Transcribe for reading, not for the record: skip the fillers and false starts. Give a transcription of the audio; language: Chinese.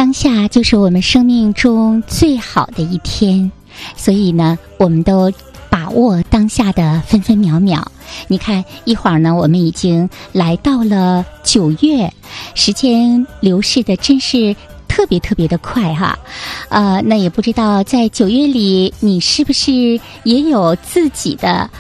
当下就是我们生命中最好的一天，所以呢，我们都把握当下的分分秒秒。你看，一会儿呢，我们已经来到了9月，时间流逝的真是特别特别的快哈。那也不知道在9月里，你是不是也有自己的